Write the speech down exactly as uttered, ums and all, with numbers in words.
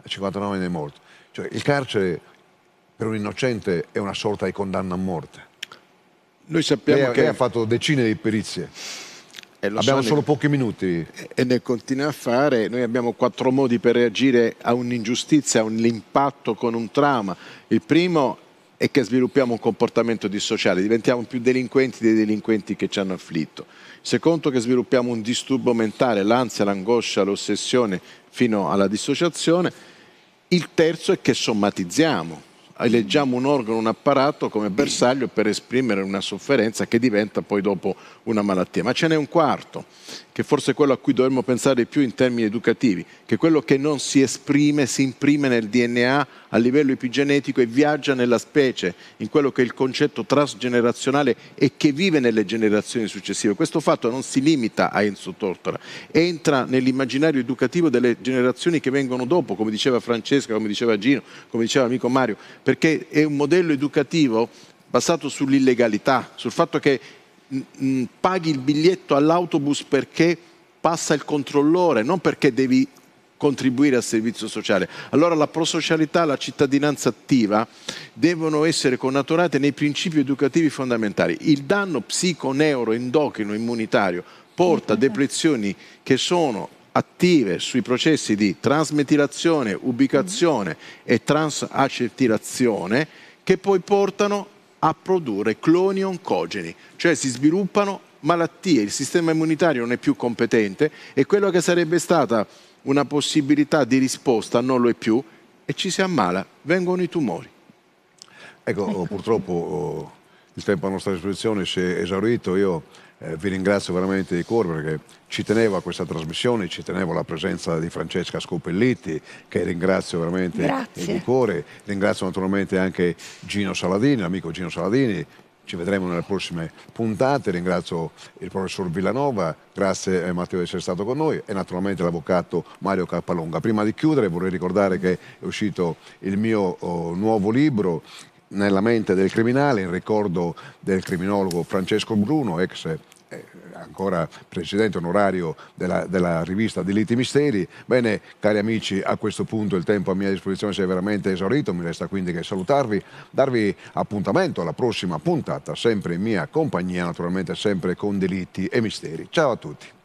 cinquantanove anni è morto. Cioè, il carcere per un innocente è una sorta di condanna a morte. Noi sappiamo lei, che... lei ha fatto decine di perizie. Eh, lo abbiamo so, solo ne... pochi minuti. E ne continua a fare. Noi abbiamo quattro modi per reagire a un'ingiustizia, a un impatto con un trauma. Il primo è che sviluppiamo un comportamento dissociale, diventiamo più delinquenti dei delinquenti che ci hanno afflitto. Il secondo è che sviluppiamo un disturbo mentale, l'ansia, l'angoscia, l'ossessione fino alla dissociazione. Il terzo è che somatizziamo. Eleggiamo un organo, un apparato come bersaglio per esprimere una sofferenza che diventa poi dopo una malattia. Ma ce n'è un quarto, che forse è quello a cui dovremmo pensare di più in termini educativi, che è quello che non si esprime, si imprime nel D N A a livello epigenetico e viaggia nella specie, in quello che è il concetto transgenerazionale e che vive nelle generazioni successive. Questo fatto non si limita a Enzo Tortora, entra nell'immaginario educativo delle generazioni che vengono dopo, come diceva Francesca, come diceva Gino, come diceva l'amico Mario, perché è un modello educativo basato sull'illegalità, sul fatto che mh, paghi il biglietto all'autobus perché passa il controllore, non perché devi contribuire al servizio sociale. Allora la prosocialità, la cittadinanza attiva devono essere connaturate nei principi educativi fondamentali. Il danno psico-neuro-endocrino immunitario porta a depressioni che sono attive sui processi di trasmetilazione, ubicazione e transacetilazione che poi portano a produrre cloni oncogeni, cioè si sviluppano malattie, il sistema immunitario non è più competente e quello che sarebbe stata una possibilità di risposta non lo è più e ci si ammala, vengono i tumori. Ecco, ecco. Purtroppo il tempo a nostra disposizione si è esaurito. Io eh, vi ringrazio veramente di cuore perché ci tenevo a questa trasmissione, ci tenevo alla presenza di Francesca Scopelliti, che ringrazio veramente Grazie. di cuore. Ringrazio naturalmente anche Gino Saladini, l'amico Gino Saladini. Ci vedremo nelle prossime puntate. Ringrazio il professor Villanova, grazie a Matteo di essere stato con noi e naturalmente l'avvocato Mario Cappalonga. Prima di chiudere vorrei ricordare che è uscito il mio oh, nuovo libro, Nella mente del criminale, in ricordo del criminologo Francesco Bruno, ex eh, ancora presidente onorario della, della rivista Delitti Misteri. Bene, cari amici, a questo punto il tempo a mia disposizione si è veramente esaurito, mi resta quindi che salutarvi, darvi appuntamento alla prossima puntata, sempre in mia compagnia, naturalmente sempre con Delitti e Misteri. Ciao a tutti.